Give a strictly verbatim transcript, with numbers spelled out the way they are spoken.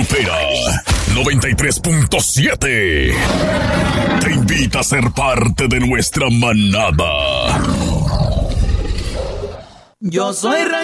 Frontera noventa y tres punto siete te invita a ser parte de nuestra manada. Yo soy ranchero.